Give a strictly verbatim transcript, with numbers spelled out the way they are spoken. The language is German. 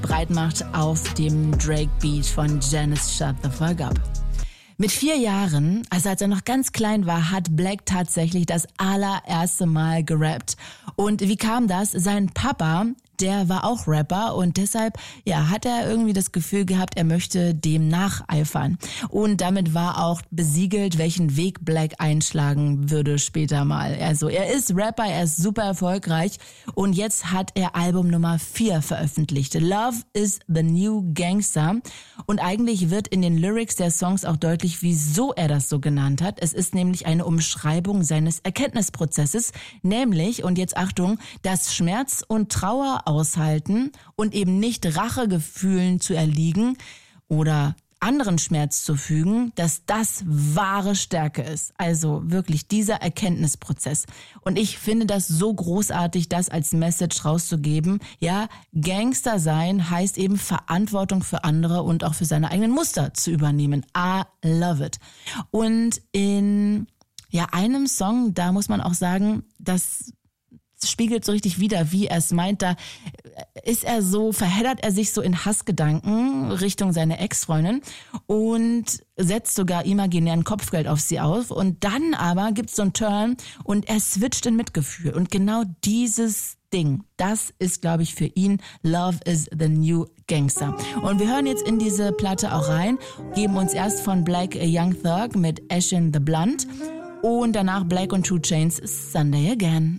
breit macht auf dem Drake-Beat von Janice Shut the Fuck Up. Mit vier Jahren, also als er noch ganz klein war, hat Black tatsächlich das allererste Mal gerappt. Und wie kam das? Sein Papa, der war auch Rapper und deshalb ja, hat er irgendwie das Gefühl gehabt, er möchte dem nacheifern. Und damit war auch besiegelt, welchen Weg Black einschlagen würde später mal. Also er ist Rapper, er ist super erfolgreich und jetzt hat er Album Nummer vier veröffentlicht. Love is the New Gangster. Und eigentlich wird in den Lyrics der Songs auch deutlich, wieso er das so genannt hat. Es ist nämlich eine Umschreibung seines Erkenntnisprozesses, nämlich, und jetzt Achtung, dass Schmerz und Trauer aushalten und eben nicht Rachegefühlen zu erliegen oder anderen Schmerz zu fügen, dass das wahre Stärke ist. Also wirklich dieser Erkenntnisprozess. Und ich finde das so großartig, das als Message rauszugeben. Ja, Gangster sein heißt eben Verantwortung für andere und auch für seine eigenen Muster zu übernehmen. I love it. Und in ja einem Song, da muss man auch sagen, dass spiegelt so richtig wider, wie er es meint. Da ist er so, verheddert er sich so in Hassgedanken Richtung seine Ex-Freundin und setzt sogar imaginären Kopfgeld auf sie auf. Und dann aber gibt's so einen Turn und er switcht in Mitgefühl. Und genau dieses Ding, das ist, glaube ich, für ihn Love is the New Gangster. Und wir hören jetzt in diese Platte auch rein, geben uns erst von Black a Young Thug mit Ashin the Blunt und danach Black und two Chainz Sunday Again.